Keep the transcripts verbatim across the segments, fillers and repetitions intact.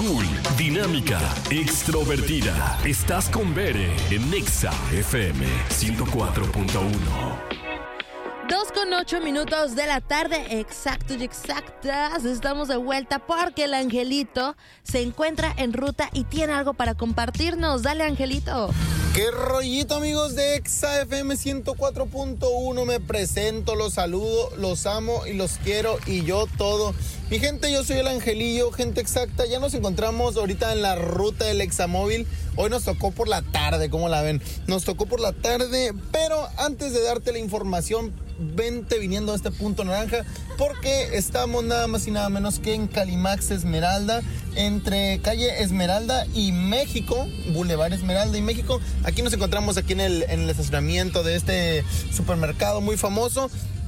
cool, dinámica, extrovertida. Estás con Bere en Exa F M ciento cuatro punto uno. Dos con ocho minutos de la tarde, exacto y exactas. Estamos de vuelta porque el Angelito se encuentra en ruta y tiene algo para compartirnos. Dale, Angelito. ¡Qué rollito, amigos de Exa F M ciento cuatro punto uno! Me presento, los saludo, los amo y los quiero y yo todo. Mi gente, yo soy el Angelillo, gente exacta. Ya nos encontramos ahorita en la ruta del Examóvil. Hoy nos tocó por la tarde, ¿cómo la ven? Nos tocó por la tarde, pero antes de darte la información, vente viniendo a este punto naranja porque estamos nada más y nada menos que en Calimax Esmeralda, entre calle Esmeralda y México, Boulevard Esmeralda y México. Aquí nos encontramos aquí en el, en el estacionamiento de este supermercado muy famoso.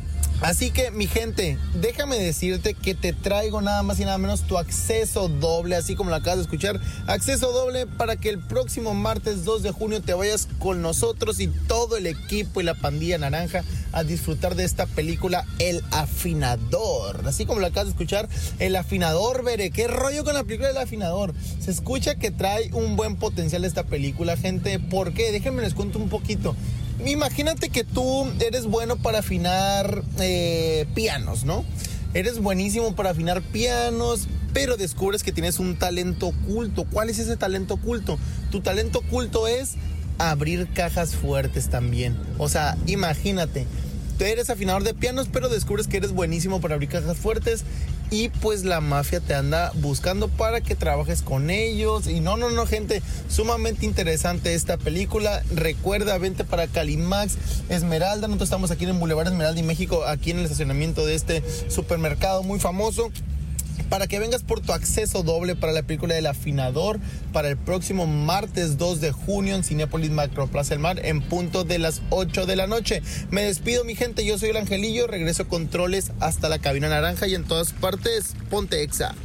Así que, mi gente, déjame decirte que te traigo nada más y nada menos tu acceso doble, así como lo acabas de escuchar, acceso doble para que el próximo martes dos de junio te vayas con nosotros y todo el equipo y la pandilla naranja a disfrutar de esta película El Afinador. Así como lo acabas de escuchar, El Afinador, Bere, ¿qué rollo con la película El Afinador? Se escucha que trae un buen potencial esta película, gente. ¿Por qué? Déjenme les cuento un poquito. Imagínate que tú eres bueno para afinar eh, pianos, ¿no? Eres buenísimo para afinar pianos, pero descubres que tienes un talento oculto. ¿Cuál es ese talento oculto? Tu talento oculto es abrir cajas fuertes también. O sea, imagínate, tú eres afinador de pianos, pero descubres que eres buenísimo para abrir cajas fuertes y pues la mafia te anda buscando para que trabajes con ellos. Y no, no, no, gente, sumamente interesante esta película. Recuerda, vente para Calimax Esmeralda. Nosotros estamos aquí en Boulevard Esmeralda y México, aquí en el estacionamiento de este supermercado muy famoso, para que vengas por tu acceso doble para la película El Afinador para el próximo martes dos de junio en Cinépolis Macroplaza del Mar en punto de las ocho de la noche. Me despido, mi gente, yo soy el Angelillo, regreso controles hasta la cabina naranja y en todas partes, ponte Exa.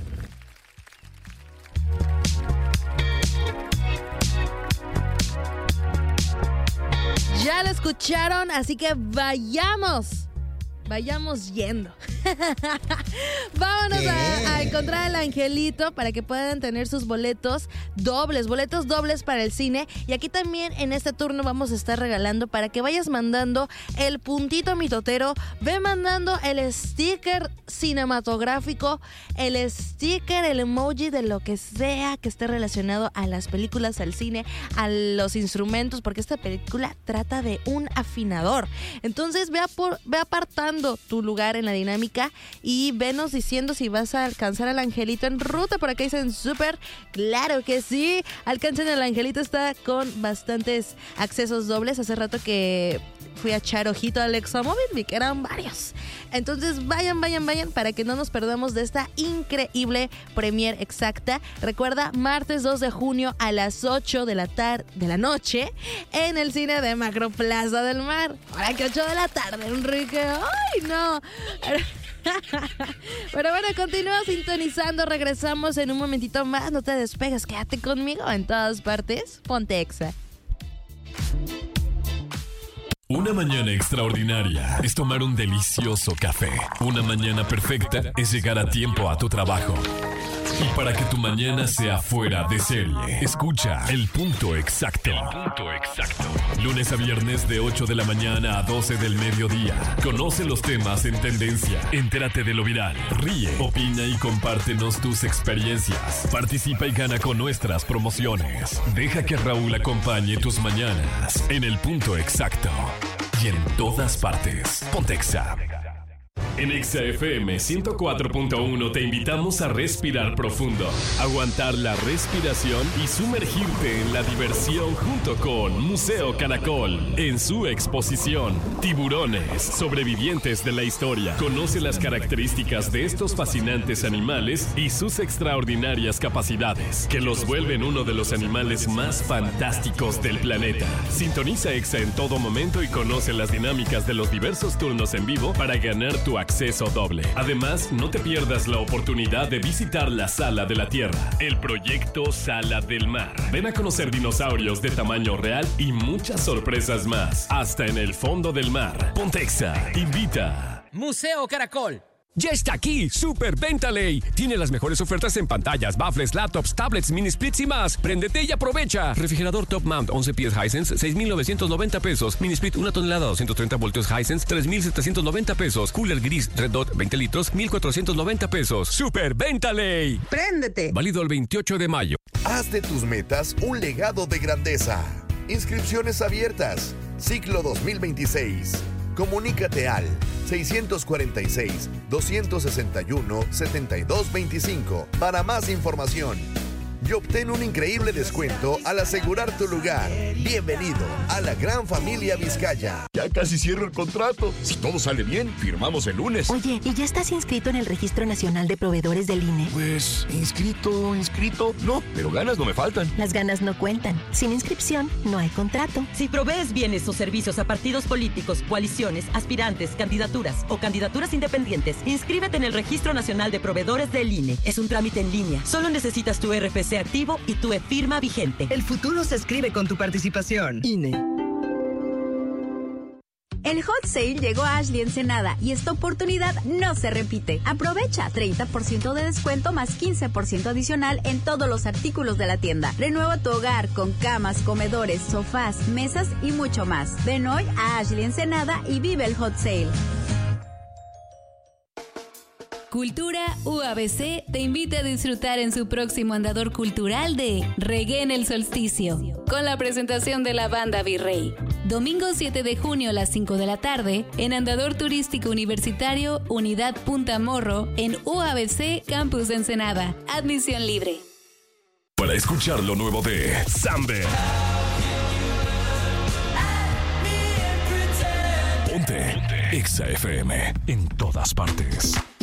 Ya lo escucharon, así que vayamos. Vayamos yendo. Vámonos a, a encontrar al Angelito para que puedan tener sus boletos dobles, boletos dobles para el cine. Y aquí también en este turno vamos a estar regalando para que vayas mandando el puntito mitotero. Ve mandando el sticker cinematográfico, el sticker, el emoji de lo que sea que esté relacionado a las películas, al cine, a los instrumentos, porque esta película trata de un afinador. Entonces ve, a por, ve apartando tu lugar en la dinámica y venos diciendo si vas a alcanzar al Angelito en ruta. Por acá dicen súper, claro que sí, alcancen al Angelito, está con bastantes accesos dobles. Hace rato que fui a echar ojito al Examóvil, vi que eran varios. Entonces vayan, vayan, vayan para que no nos perdamos de esta increíble premier exacta. Recuerda, martes dos de junio a las ocho de la tarde, de la noche, en el cine de Macroplaza del Mar. Ahora que ocho de la tarde, Enrique. ¡Ay, no! Pero bueno, continúa sintonizando. Regresamos en un momentito más. No te despegues, quédate conmigo en todas partes. Ponte Exa. Una mañana extraordinaria es tomar un delicioso café. Una mañana perfecta es llegar a tiempo a tu trabajo. Y para que tu mañana sea fuera de serie, escucha El Punto Exacto. El Punto Exacto. Lunes a viernes de ocho de la mañana a doce del mediodía. Conoce los temas en tendencia. Entérate de lo viral. Ríe, opina y compártenos tus experiencias. Participa y gana con nuestras promociones. Deja que Raúl acompañe tus mañanas en El Punto Exacto. Y en todas partes. Ponte Exa. En Exa F M ciento cuatro punto uno te invitamos a respirar profundo, aguantar la respiración y sumergirte en la diversión junto con Museo Caracol en su exposición Tiburones, sobrevivientes de la historia. Conoce las características de estos fascinantes animales y sus extraordinarias capacidades, que los vuelven uno de los animales más fantásticos del planeta. Sintoniza Exa en todo momento y conoce las dinámicas de los diversos turnos en vivo para ganar tu acceso doble. Además, no te pierdas la oportunidad de visitar la Sala de la Tierra, el proyecto Sala del Mar. Ven a conocer dinosaurios de tamaño real y muchas sorpresas más. Hasta en el fondo del mar. Ponte Exa invita. Museo Caracol. Ya está aquí, Super Venta Ley. Tiene las mejores ofertas en pantallas, baffles, laptops, tablets, mini splits y más. Préndete y aprovecha. Refrigerador Top Mount once pies Hisense, seis mil novecientos noventa pesos. Mini split una tonelada, doscientos treinta voltios Hisense, tres mil setecientos noventa pesos. Cooler gris Red Dot veinte litros, mil cuatrocientos noventa pesos. Super Venta Ley. ¡Préndete! Válido el veintiocho de mayo. Haz de tus metas un legado de grandeza. Inscripciones abiertas. Ciclo dos mil veintiséis. Comunícate al seiscientos cuarenta y seis, doscientos sesenta y uno, setenta y dos veinticinco para más información. Y obtén un increíble descuento al asegurar tu lugar. Bienvenido a la gran familia Vizcaya. Ya casi cierro el contrato. Si todo sale bien, firmamos el lunes. Oye, ¿y ya estás inscrito en el Registro Nacional de Proveedores del I N E? Pues, inscrito, inscrito, no, pero ganas no me faltan. Las ganas no cuentan. Sin inscripción, no hay contrato. Si provees bienes o servicios a partidos políticos, coaliciones, aspirantes, candidaturas o candidaturas independientes, inscríbete en el Registro Nacional de Proveedores del I N E. Es un trámite en línea. Solo necesitas tu R F C activo y tu e-firma vigente. El futuro se escribe con tu participación. I N E. El Hot Sale llegó a Ashley Ensenada y esta oportunidad no se repite. Aprovecha treinta por ciento de descuento más quince por ciento adicional en todos los artículos de la tienda. Renueva tu hogar con camas, comedores, sofás, mesas y mucho más. Ven hoy a Ashley Ensenada y vive el Hot Sale. Cultura U A B C te invita a disfrutar en su próximo andador cultural de Reggae en el Solsticio, con la presentación de la banda Virrey. Domingo siete de junio a las cinco de la tarde, en Andador Turístico Universitario Unidad Punta Morro, en U A B C Campus de Ensenada. Admisión libre. Para escuchar lo nuevo de Samber. Ponte Exa F M en todas partes.